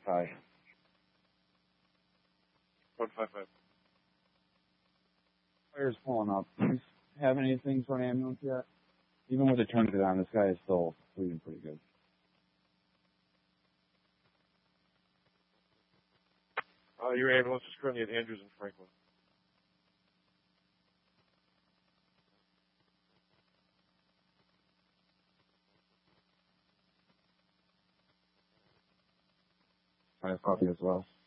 Hi. 155. Fire's pulling up. Do you have anything for an ambulance yet? Even with the tourniquet on, this guy is still bleeding pretty good. Your ambulance is currently at Andrews and Franklin. I have copy as well.